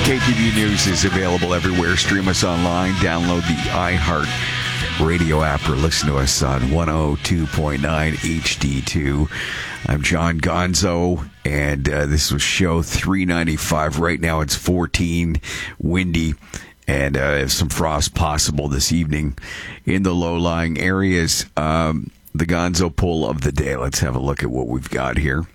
KTV News is available everywhere. Stream us online, download the iHeart Radio app, or listen to us on 102.9 HD2. I'm John Gonzo, and this was show 395. Right now it's 14, windy, and some frost possible this evening in the low-lying areas. The Gonzo poll of the day. Let's have a look at what we've got here.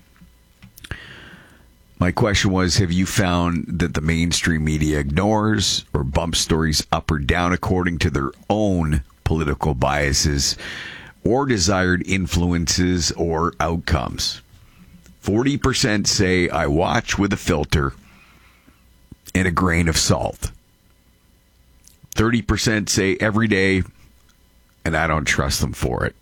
My question was, have you found that the mainstream media ignores or bumps stories up or down according to their own political biases or desired influences or outcomes? 40% say I watch with a filter and a grain of salt. 30% say every day, and I don't trust them for it.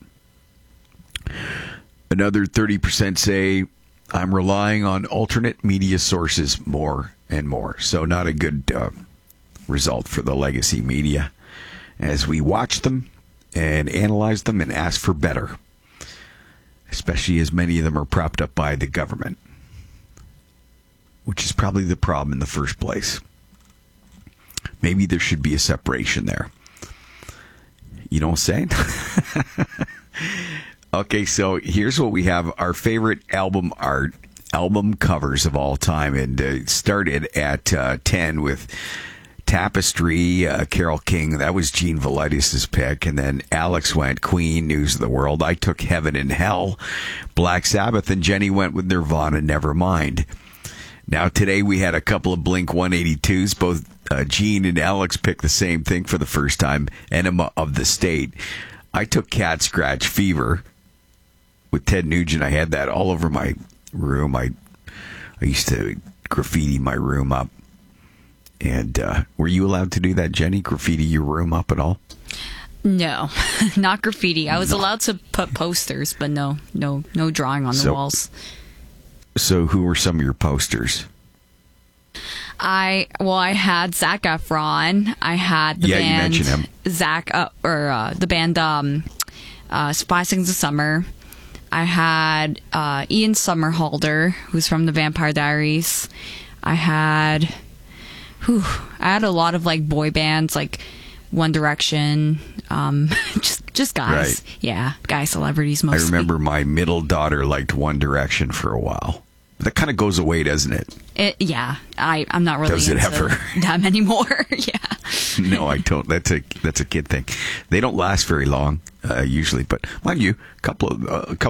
Another 30% say I'm relying on alternate media sources more and more. So not a good result for the legacy media as we watch them and analyze them and ask for better, especially as many of them are propped up by the government, which is probably the problem in the first place. Maybe there should be a separation there. You know what I'm saying? Okay, so here's what we have. Our favorite album covers of all time. And it started at 10 with Tapestry, Carole King. That was Gene Valitis' pick. And then Alex went Queen, News of the World. I took Heaven and Hell, Black Sabbath. And Jenny went with Nirvana, Nevermind. Now, today we had a couple of Blink 182s. Both Gene and Alex picked the same thing for the first time, Enema of the State. I took Cat Scratch Fever with Ted Nugent. I had that all over my room. I used to graffiti my room up. And were you allowed to do that, Jenny? Graffiti your room up at all? No, not graffiti. I was allowed to put posters, but no drawing on the walls. So who were some of your posters? I had Zac Efron. I had the band. You mentioned him. The band Spice Sings the Summer. I had Ian Somerhalder, who's from the Vampire Diaries. I had a lot of like boy bands, like One Direction. Just guys. Right. Yeah, guy celebrities mostly. I remember my middle daughter liked One Direction for a while. That kind of goes away, doesn't it? Yeah. I'm not really Does it into ever? them anymore. Yeah. No, I don't. That's a kid thing. They don't last very long, usually. But mind you, a couple